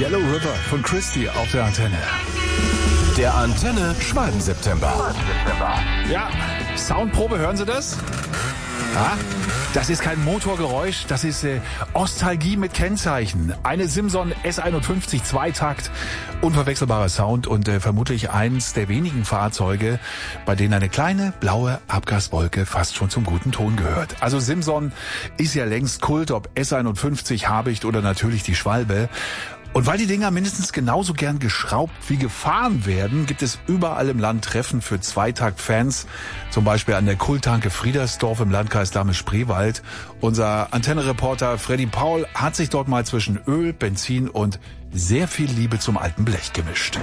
Yellow River von Christie auf der Antenne. Der Antenne Schwalben-September. Ja, Soundprobe, hören Sie das? Ja, das ist kein Motorgeräusch, das ist Ostalgie mit Kennzeichen. Eine Simson S51 Zweitakt, unverwechselbarer Sound und vermutlich eins der wenigen Fahrzeuge, bei denen eine kleine blaue Abgaswolke fast schon zum guten Ton gehört. Also Simson ist ja längst Kult, ob S51, Habicht oder natürlich die Schwalbe. Und weil die Dinger mindestens genauso gern geschraubt wie gefahren werden, gibt es überall im Land Treffen für Zweitakt-Fans. Zum Beispiel an der Kulttanke Friedersdorf im Landkreis Dahme-Spreewald. Unser Antenne-Reporter Freddy Paul hat sich dort mal zwischen Öl, Benzin und sehr viel Liebe zum alten Blech gemischt.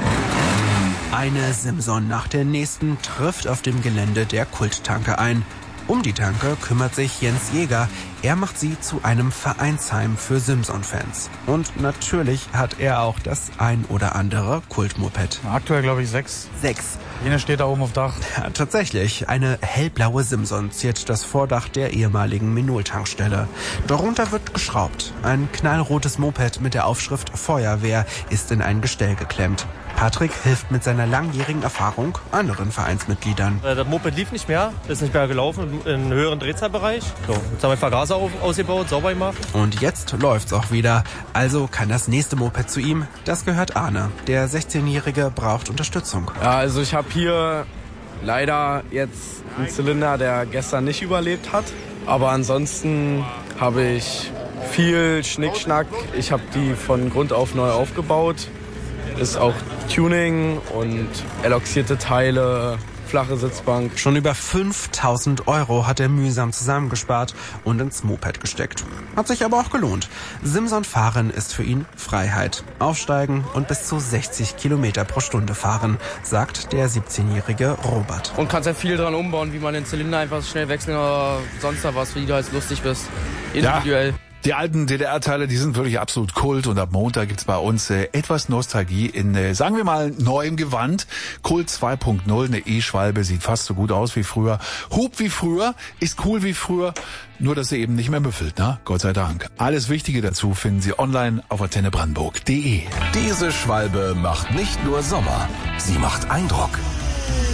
Eine Simson nach der nächsten trifft auf dem Gelände der Kulttanke ein. Um die Tanke kümmert sich Jens Jäger. Er macht sie zu einem Vereinsheim für Simson-Fans. Und natürlich hat er auch das ein oder andere Kultmoped. Aktuell glaube ich 6. 6. Jene steht da oben auf Dach. Ja, tatsächlich. Eine hellblaue Simson ziert das Vordach der ehemaligen Minol-Tankstelle. Darunter wird geschraubt. Ein knallrotes Moped mit der Aufschrift Feuerwehr ist in ein Gestell geklemmt. Patrick hilft mit seiner langjährigen Erfahrung anderen Vereinsmitgliedern. Das Moped lief nicht mehr, ist nicht mehr gelaufen in einem höheren Drehzahlbereich. So, jetzt haben wir Vergaser ausgebaut, sauber gemacht. Und jetzt läuft's auch wieder. Also kann das nächste Moped zu ihm. Das gehört Arne. Der 16-Jährige braucht Unterstützung. Ja, also ich habe hier leider jetzt einen Zylinder, der gestern nicht überlebt hat. Aber ansonsten habe ich viel Schnickschnack. Ich habe die von Grund auf neu aufgebaut. Ist auch Tuning und eloxierte Teile, flache Sitzbank. Schon über 5.000 € hat er mühsam zusammengespart und ins Moped gesteckt. Hat sich aber auch gelohnt. Simson fahren ist für ihn Freiheit. Aufsteigen und bis zu 60 Kilometer pro Stunde fahren, sagt der 17-jährige Robert. Und kannst ja viel dran umbauen, wie man den Zylinder einfach schnell wechseln oder sonst da was, wie du halt lustig bist. Individuell. Ja. Die alten DDR-Teile, die sind wirklich absolut Kult und ab Montag gibt's bei uns etwas Nostalgie in, sagen wir mal, neuem Gewand. Kult 2.0, eine E-Schwalbe, sieht fast so gut aus wie früher, hupt wie früher, ist cool wie früher, nur dass sie eben nicht mehr müffelt, ne? Gott sei Dank. Alles Wichtige dazu finden Sie online auf antennebrandenburg.de. Diese Schwalbe macht nicht nur Sommer, sie macht Eindruck.